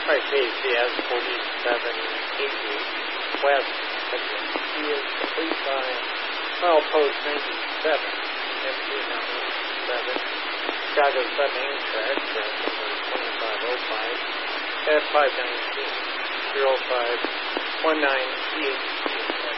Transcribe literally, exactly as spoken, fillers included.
Right, K C S forty-seven eighty West. He is complete by mile post ninety-seven. M T number seven. Chicago Sudden Amtrak, track number twenty-five oh five. At five nineteen, zero five one nine eight.